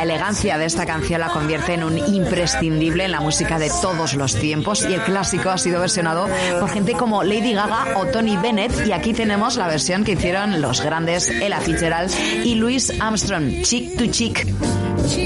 La elegancia de esta canción la convierte en un imprescindible en la música de todos los tiempos y el clásico ha sido versionado por gente como Lady Gaga o Tony Bennett, y aquí tenemos la versión que hicieron los grandes Ella Fitzgerald y Louis Armstrong, Chick to Chick.